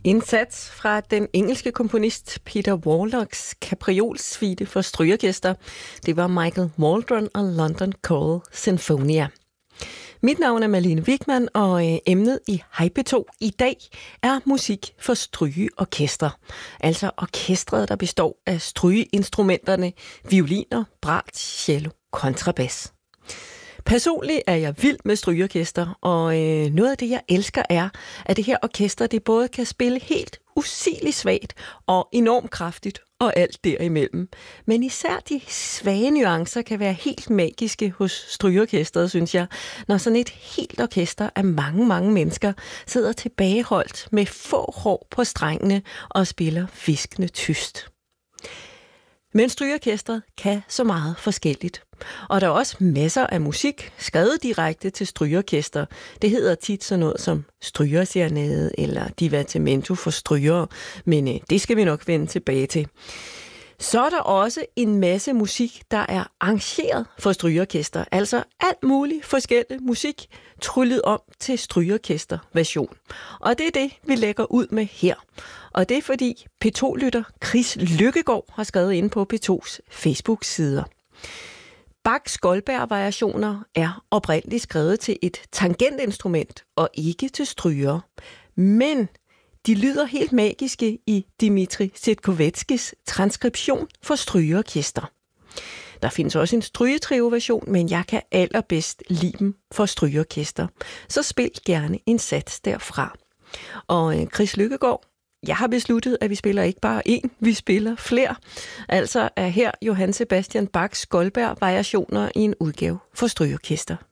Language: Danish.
Indsats fra den engelske komponist Peter Warlocks Capriolsuite for strygeorkester. Det var Michael Waldron og London Choral Sinfonia. Mit navn er Malene Wigman, og emnet i Hej P2 i dag er musik for strygeorkester. Altså orkestret, der består af strygeinstrumenterne, violiner, brat, cello, kontrabas. Personligt er jeg vild med strygeorkester, og noget af det, jeg elsker, er, at det her orkester det både kan spille helt usigeligt svagt og enormt kraftigt og alt derimellem. Men især de svage nuancer kan være helt magiske hos strygeorkestret, synes jeg, når sådan et helt orkester af mange, mange mennesker sidder tilbageholdt med få hår på strengene og spiller hviskende tyst. Men strygeorkestret kan så meget forskelligt. Og der er også masser af musik skrevet direkte til strygeorkester. Det hedder tit sådan noget som strygerserenade eller divertimento for strygere, men det skal vi nok vende tilbage til. Så er der også en masse musik, der er arrangeret for strygeorkester. Altså alt muligt forskellig musik tryllet om til strygeorkester-version. Og det er det, vi lægger ud med her. Og det er fordi P2-lytter Chris Lykkegaard har skrevet ind på P2's Facebook-sider. Bachs Goldberg-variationer er oprindeligt skrevet til et tangentinstrument og ikke til strygere. Men de lyder helt magiske i Dmitri Sitkovetsky's transkription for strygeorkester. Der findes også en strygetrio-version, men jeg kan allerbedst lide dem for strygeorkester. Så spil gerne en sats derfra. Og Chris Lykkegaard, jeg har besluttet, at vi spiller ikke bare én, vi spiller flere. Altså er her Johann Sebastian Bachs Goldberg-variationer i en udgave for strygeorkester.